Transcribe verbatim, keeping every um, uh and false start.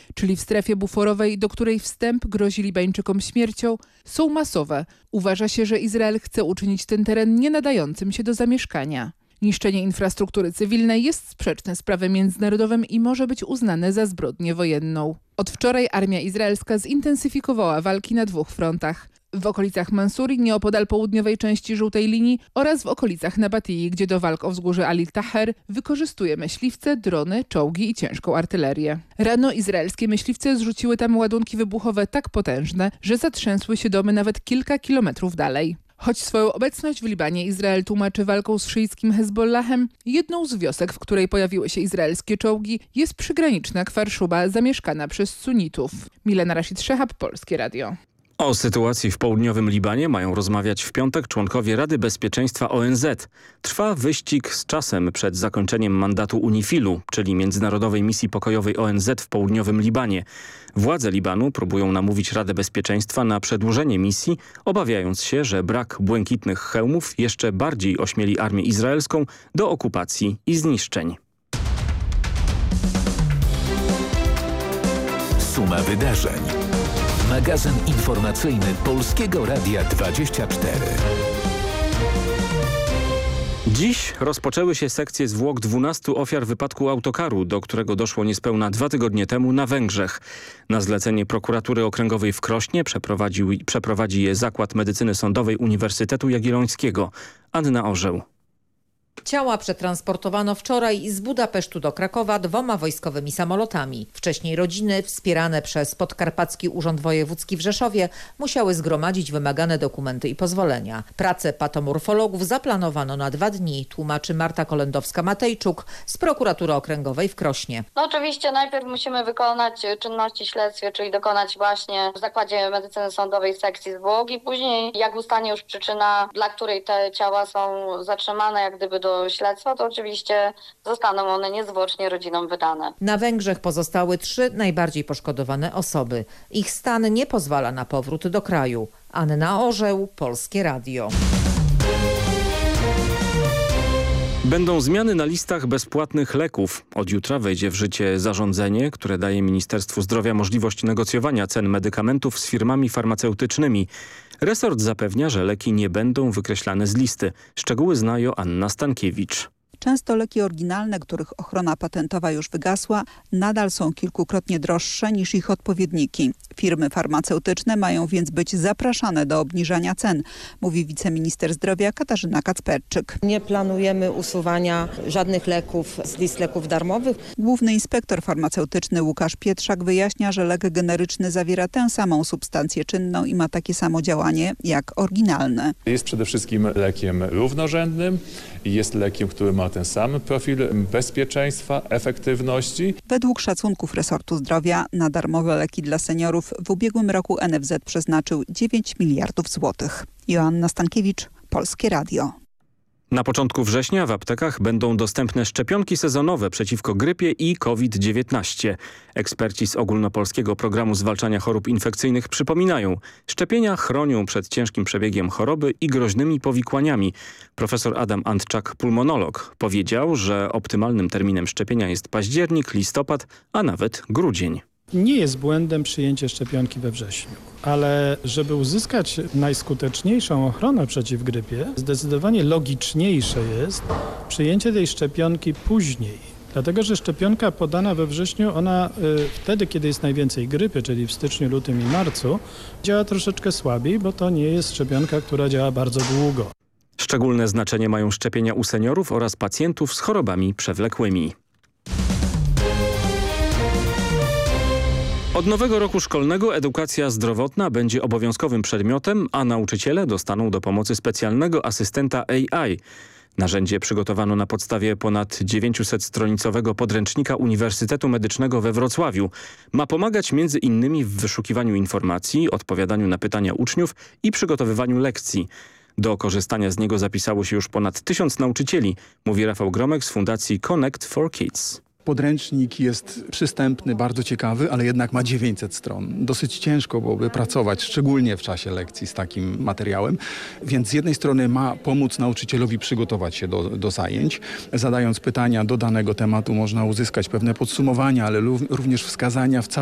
czyli w strefie buforowej, do której wstęp grozi Libańczykom śmiercią, są masowe. Uważa się, że Izrael chce uczynić ten teren nienadającym się do zamieszkania. Niszczenie infrastruktury cywilnej jest sprzeczne z prawem międzynarodowym i może być uznane za zbrodnię wojenną. Od wczoraj armia izraelska zintensyfikowała walki na dwóch frontach. W okolicach Mansuri, nieopodal południowej części żółtej linii oraz w okolicach Nabatii, gdzie do walk o wzgórze Ali-Taher wykorzystuje myśliwce, drony, czołgi i ciężką artylerię. Rano izraelskie myśliwce zrzuciły tam ładunki wybuchowe tak potężne, że zatrzęsły się domy nawet kilka kilometrów dalej. Choć swoją obecność w Libanie Izrael tłumaczy walką z szyickim Hezbollahem, jedną z wiosek, w której pojawiły się izraelskie czołgi, jest przygraniczna Kfar Shuba zamieszkana przez sunnitów. Milena Rashid Szehab, Polskie Radio. O sytuacji w południowym Libanie mają rozmawiać w piątek członkowie Rady Bezpieczeństwa O N Z. Trwa wyścig z czasem przed zakończeniem mandatu UNIFIL-u, czyli Międzynarodowej Misji Pokojowej O N Z w południowym Libanie. Władze Libanu próbują namówić Radę Bezpieczeństwa na przedłużenie misji, obawiając się, że brak błękitnych hełmów jeszcze bardziej ośmieli armię izraelską do okupacji i zniszczeń. Suma wydarzeń. Magazyn informacyjny Polskiego Radia dwadzieścia cztery. Dziś rozpoczęły się sekcje zwłok dwunastu ofiar wypadku autokaru, do którego doszło niespełna dwa tygodnie temu na Węgrzech. Na zlecenie Prokuratury Okręgowej w Krośnie przeprowadził, przeprowadzi je Zakład Medycyny Sądowej Uniwersytetu Jagiellońskiego. Anna Orzeł. Ciała przetransportowano wczoraj z Budapesztu do Krakowa dwoma wojskowymi samolotami. Wcześniej rodziny, wspierane przez Podkarpacki Urząd Wojewódzki w Rzeszowie, musiały zgromadzić wymagane dokumenty i pozwolenia. Pracę patomorfologów zaplanowano na dwa dni, tłumaczy Marta Kolendowska-Matejczuk z Prokuratury Okręgowej w Krośnie. No oczywiście najpierw musimy wykonać czynności śledztwie, czyli dokonać właśnie w Zakładzie Medycyny Sądowej sekcji zwłok i później, jak ustanie już przyczyna, dla której te ciała są zatrzymane, jak gdyby do śledztwa, to oczywiście zostaną one niezwłocznie rodzinom wydane. Na Węgrzech pozostały trzy najbardziej poszkodowane osoby. Ich stan nie pozwala na powrót do kraju. Anna Orzeł, Polskie Radio. Będą zmiany na listach bezpłatnych leków. Od jutra wejdzie w życie zarządzenie, które daje Ministerstwu Zdrowia możliwość negocjowania cen medykamentów z firmami farmaceutycznymi. Resort zapewnia, że leki nie będą wykreślane z listy. Szczegóły zna Joanna Stankiewicz. Często leki oryginalne, których ochrona patentowa już wygasła, nadal są kilkukrotnie droższe niż ich odpowiedniki. Firmy farmaceutyczne mają więc być zapraszane do obniżania cen, mówi wiceminister zdrowia Katarzyna Kacperczyk. Nie planujemy usuwania żadnych leków z list leków darmowych. Główny inspektor farmaceutyczny Łukasz Pietrzak wyjaśnia, że lek generyczny zawiera tę samą substancję czynną i ma takie samo działanie jak oryginalne. Jest przede wszystkim lekiem równorzędnym i jest lekiem, który ma ten sam profil bezpieczeństwa, efektywności. Według szacunków resortu zdrowia na darmowe leki dla seniorów w ubiegłym roku N F Z przeznaczył dziewięć miliardów złotych. Joanna Stankiewicz, Polskie Radio. Na początku września w aptekach będą dostępne szczepionki sezonowe przeciwko grypie i COVID dziewiętnaście. Eksperci z Ogólnopolskiego Programu Zwalczania Chorób Infekcyjnych przypominają, szczepienia chronią przed ciężkim przebiegiem choroby i groźnymi powikłaniami. Profesor Adam Antczak, pulmonolog, powiedział, że optymalnym terminem szczepienia jest październik, listopad, a nawet grudzień. Nie jest błędem przyjęcie szczepionki we wrześniu, ale żeby uzyskać najskuteczniejszą ochronę przeciw grypie, zdecydowanie logiczniejsze jest przyjęcie tej szczepionki później. Dlatego, że szczepionka podana we wrześniu, ona y, wtedy, kiedy jest najwięcej grypy, czyli w styczniu, lutym i marcu, działa troszeczkę słabiej, bo to nie jest szczepionka, która działa bardzo długo. Szczególne znaczenie mają szczepienia u seniorów oraz pacjentów z chorobami przewlekłymi. Od nowego roku szkolnego edukacja zdrowotna będzie obowiązkowym przedmiotem, a nauczyciele dostaną do pomocy specjalnego asystenta A I. Narzędzie przygotowano na podstawie ponad dziewięciusettronicowego podręcznika Uniwersytetu Medycznego we Wrocławiu. Ma pomagać między innymi w wyszukiwaniu informacji, odpowiadaniu na pytania uczniów i przygotowywaniu lekcji. Do korzystania z niego zapisało się już ponad tysiąc nauczycieli, mówi Rafał Gromek z Fundacji Connect for Kids. Podręcznik jest przystępny, bardzo ciekawy, ale jednak ma dziewięćset stron. Dosyć ciężko byłoby pracować, szczególnie w czasie lekcji z takim materiałem. Więc z jednej strony ma pomóc nauczycielowi przygotować się do, do zajęć. Zadając pytania do danego tematu można uzyskać pewne podsumowania, ale również wskazania w całym